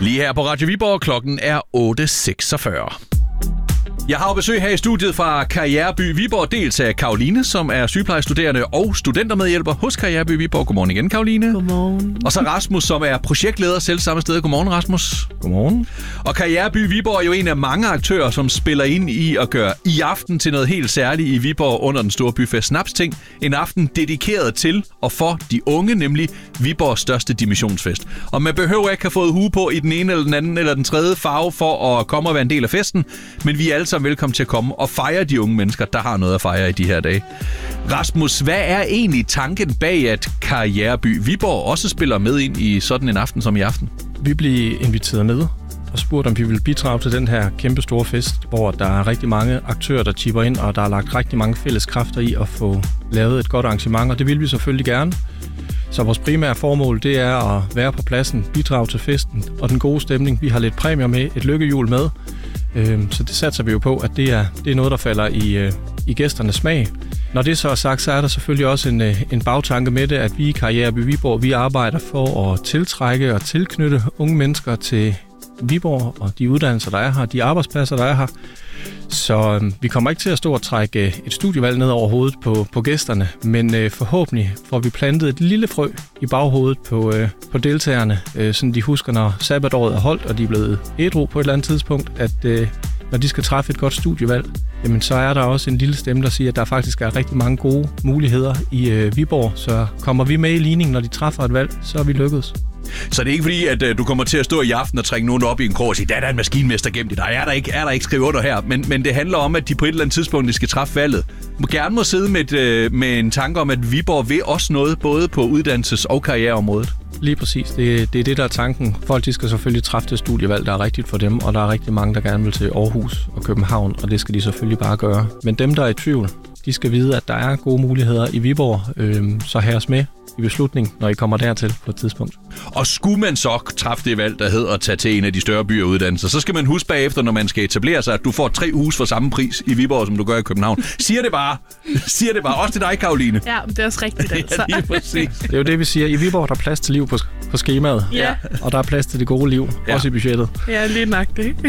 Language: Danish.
Lige her på Radio Viborg, klokken er 8.46. Jeg har besøg her i studiet fra Karriereby Viborg, dels af Karoline, som er sygeplejestuderende og studentermedhjælper hos Karriereby Viborg. Godmorgen igen, Karoline. Godmorgen. Og så Rasmus, som er projektleder selv samme sted. Godmorgen, Rasmus. Godmorgen. Og Karriereby Viborg er jo en af mange aktører, som spiller ind i at gøre i aften til noget helt særligt i Viborg under den store byfest Snapsting. En aften dedikeret til og for de unge, nemlig Viborgs største dimissionsfest. Og man behøver ikke have fået hue på i den ene eller den anden eller den tredje farve for at komme og være en del af festen, men vi er alle sammen velkommen til at komme og fejre de unge mennesker, der har noget at fejre i de her dage. Rasmus, hvad er egentlig tanken bag, at Karriereby Viborg også spiller med ind i sådan en aften som i aften? Vi blev inviteret med og spurgt, om vi ville bidrage til den her kæmpe store fest, hvor der er rigtig mange aktører, der chipper ind, og der er lagt rigtig mange fælles kræfter i at få lavet et godt arrangement, og det vil vi selvfølgelig gerne. Så vores primære formål, det er at være på pladsen, bidrage til festen og den gode stemning. Vi har lidt præmier med, et lykkehjul med, så det satser vi jo på, at det er noget, der falder i gæsternes smag. Når det så er sagt, så er der selvfølgelig også en bagtanke med det, at vi i Karriereby Viborg, vi arbejder for at tiltrække og tilknytte unge mennesker til Viborg og de uddannelser, der er her, de arbejdspladser, der er her. Så vi kommer ikke til at stå og trække et studievalg ned over hovedet på gæsterne, men forhåbentlig får vi plantet et lille frø i baghovedet på deltagerne, så de husker, når sabbatåret er holdt, og de er blevet ædru på et eller andet tidspunkt, at når de skal træffe et godt studievalg, jamen så er der også en lille stemme, der siger, at der faktisk er rigtig mange gode muligheder i Viborg. Så kommer vi med i ligningen, når de træffer et valg, så er vi lykkedes. Så det er ikke fordi, at du kommer til at stå i aften og trænge nogen op i en krog og sige, der er en maskinmester gemt i dig. Er der ikke skrevet under her? Men det handler om, at de på et eller andet tidspunkt skal træffe valget. Gerne må sidde med en tanke om, at Viborg vil også noget, både på uddannelses- og karriereområdet. Lige præcis. Det er det, der er tanken. Folk de skal selvfølgelig træffe det studievalg, der er rigtigt for dem, og der er rigtig mange, der gerne vil til Aarhus og København, og det skal de selvfølgelig bare gøre. Men dem, der er i tvivl, de skal vide, at der er gode muligheder i Viborg, så have os med i beslutning, når I kommer dertil på et tidspunkt. Og skulle man så træffe det valg, der hedder at tage til en af de større byer og uddannelser, så skal man huske bagefter, når man skal etablere sig, at du får 3 huse for samme pris i Viborg, som du gør i København. Siger det bare. Også til dig, Karoline. Ja, det er også rigtigt, altså. Ja, lige præcis. Det er jo det, vi siger. I Viborg der er plads til liv på skemaet. Ja. Og der er plads til det gode liv, også i budgettet. Ja, lige nøjagtigt.